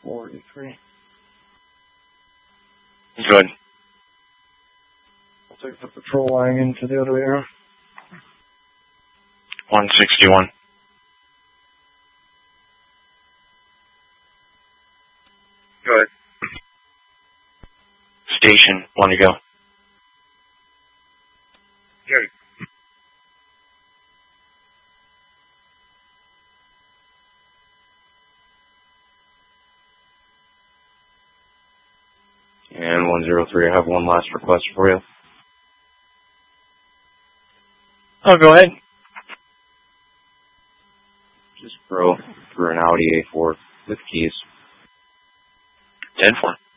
43. Good. I'll take the patrol line into the other area. 161. Go ahead. Station, 1 to go. Jerry. And 103, I have one last request for you. Oh, go ahead. Just through an Audi A4 with keys. 10-4.